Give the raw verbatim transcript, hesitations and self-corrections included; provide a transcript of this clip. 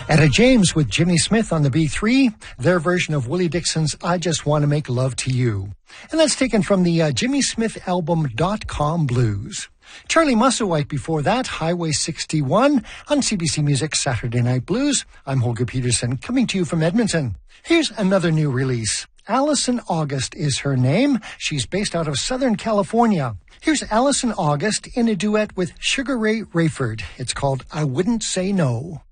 Etta James with Jimmy Smith on the B three, their version of Willie Dixon's I Just Want to Make Love to You. And that's taken from the uh, Jimmy Smith album Dot Com Blues. Charlie Musselwhite before that, Highway sixty-one on C B C Music Saturday Night Blues. I'm Holger Peterson, coming to you from Edmonton. Here's another new release. Allison August is her name. She's based out of Southern California. Here's Allison August in a duet with Sugar Ray Rayford. It's called I Wouldn't Say No.